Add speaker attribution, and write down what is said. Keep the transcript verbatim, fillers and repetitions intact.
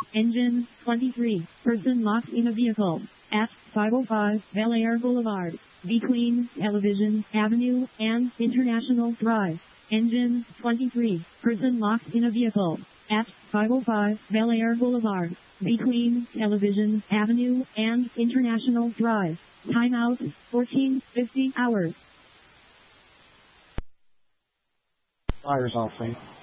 Speaker 1: Engine twenty-three. Person locked in a vehicle at five oh five Bel Air Boulevard, between Television Avenue and International Drive. Engine twenty-three. Person locked in a vehicle at five oh five Bel Air Boulevard, between Television Avenue and International Drive. Timeout, fourteen fifty hours.
Speaker 2: Fire's off, right?